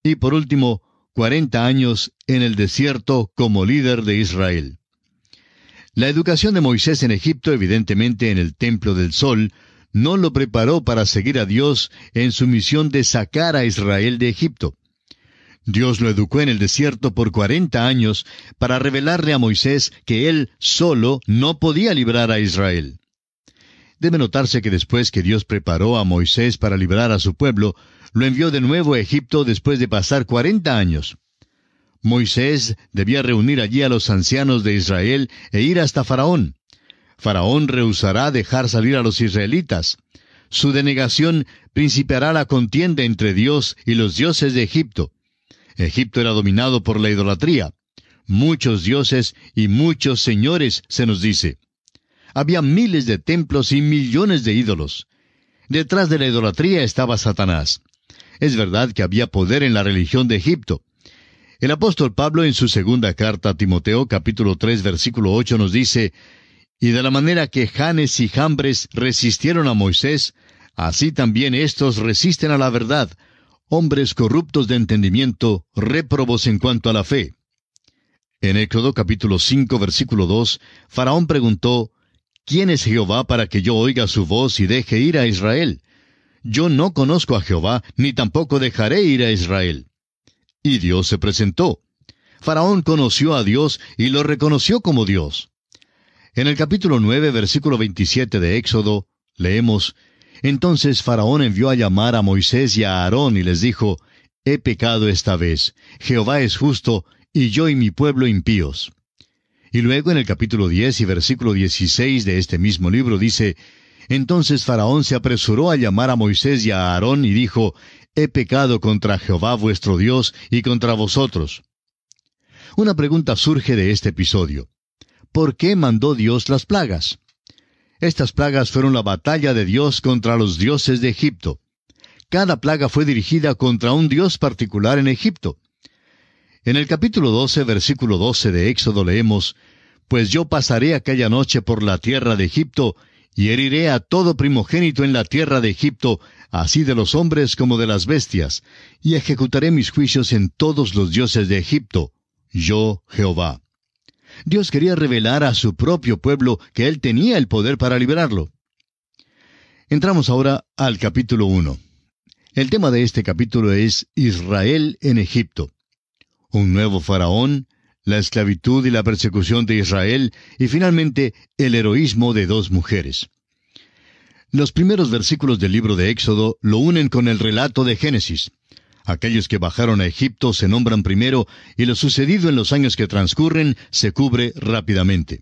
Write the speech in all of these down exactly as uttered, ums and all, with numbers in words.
y por último, cuarenta años en el desierto como líder de Israel. La educación de Moisés en Egipto, evidentemente en el Templo del Sol, no lo preparó para seguir a Dios en su misión de sacar a Israel de Egipto. Dios lo educó en el desierto por cuarenta años para revelarle a Moisés que él solo no podía librar a Israel. Debe notarse que después que Dios preparó a Moisés para librar a su pueblo, lo envió de nuevo a Egipto después de pasar cuarenta años. Moisés debía reunir allí a los ancianos de Israel e ir hasta Faraón. Faraón rehusará dejar salir a los israelitas. Su denegación principiará la contienda entre Dios y los dioses de Egipto. Egipto era dominado por la idolatría. Muchos dioses y muchos señores, se nos dice. Había miles de templos y millones de ídolos. Detrás de la idolatría estaba Satanás. Es verdad que había poder en la religión de Egipto. El apóstol Pablo en su segunda carta a Timoteo, capítulo tres, versículo ocho, nos dice: «Y de la manera que Janes y Jambres resistieron a Moisés, así también éstos resisten a la verdad, hombres corruptos de entendimiento, réprobos en cuanto a la fe». En Éxodo capítulo cinco, versículo dos, Faraón preguntó: «¿Quién es Jehová para que yo oiga su voz y deje ir a Israel? Yo no conozco a Jehová, ni tampoco dejaré ir a Israel». Y Dios se presentó. Faraón conoció a Dios y lo reconoció como Dios. En el capítulo nueve, versículo veintisiete de Éxodo, leemos: «Entonces Faraón envió a llamar a Moisés y a Aarón y les dijo: He pecado esta vez. Jehová es justo, y yo y mi pueblo impíos». Y luego en el capítulo diez y versículo dieciséis de este mismo libro dice: «Entonces Faraón se apresuró a llamar a Moisés y a Aarón y dijo: He pecado contra Jehová vuestro Dios y contra vosotros». Una pregunta surge de este episodio. ¿Por qué mandó Dios las plagas? Estas plagas fueron la batalla de Dios contra los dioses de Egipto. Cada plaga fue dirigida contra un dios particular en Egipto. En el capítulo doce, versículo doce de Éxodo leemos: «Pues yo pasaré aquella noche por la tierra de Egipto, y heriré a todo primogénito en la tierra de Egipto, así de los hombres como de las bestias, y ejecutaré mis juicios en todos los dioses de Egipto, yo Jehová». Dios quería revelar a su propio pueblo que Él tenía el poder para librarlo. Entramos ahora al capítulo uno. El tema de este capítulo es Israel en Egipto. Un nuevo faraón, la esclavitud y la persecución de Israel, y finalmente el heroísmo de dos mujeres. Los primeros versículos del libro de Éxodo lo unen con el relato de Génesis. Aquellos que bajaron a Egipto se nombran primero, y lo sucedido en los años que transcurren se cubre rápidamente.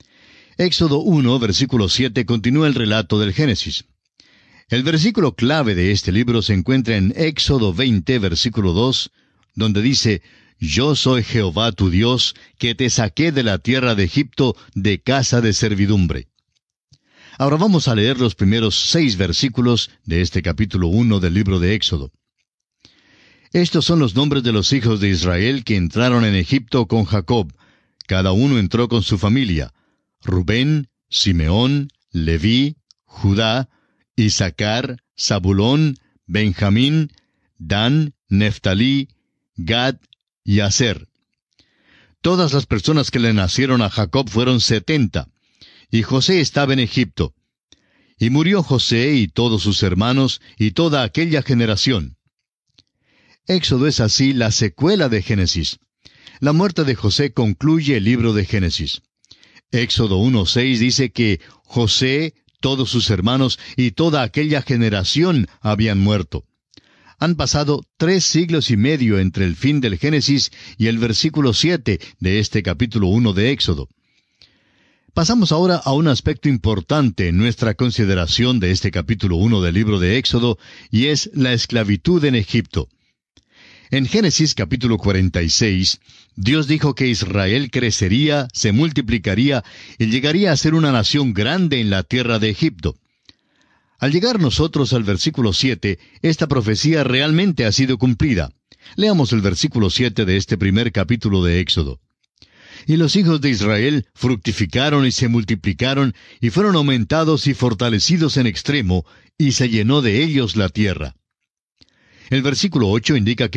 Éxodo uno, versículo siete, continúa el relato del Génesis. El versículo clave de este libro se encuentra en Éxodo veinte, versículo dos, donde dice: «Yo soy Jehová tu Dios, que te saqué de la tierra de Egipto, de casa de servidumbre». Ahora vamos a leer los primeros seis versículos de este capítulo uno del libro de Éxodo. Estos son los nombres de los hijos de Israel que entraron en Egipto con Jacob. Cada uno entró con su familia: Rubén, Simeón, Leví, Judá, Isaacar, Zabulón, Benjamín, Dan, Neftalí, Gad y Aser. Todas las personas que le nacieron a Jacob fueron setenta, y José estaba en Egipto. Y murió José y todos sus hermanos y toda aquella generación. Éxodo es así la secuela de Génesis. La muerte de José concluye el libro de Génesis. Éxodo uno seis dice que José, todos sus hermanos y toda aquella generación habían muerto. Han pasado tres siglos y medio entre el fin del Génesis y el versículo siete de este capítulo uno de Éxodo. Pasamos ahora a un aspecto importante en nuestra consideración de este capítulo uno del libro de Éxodo, y es la esclavitud en Egipto. En Génesis capítulo cuarenta y seis, Dios dijo que Israel crecería, se multiplicaría y llegaría a ser una nación grande en la tierra de Egipto. Al llegar nosotros al versículo siete, esta profecía realmente ha sido cumplida. Leamos el versículo siete de este primer capítulo de Éxodo. «Y los hijos de Israel fructificaron y se multiplicaron, y fueron aumentados y fortalecidos en extremo, y se llenó de ellos la tierra». El versículo ocho indica que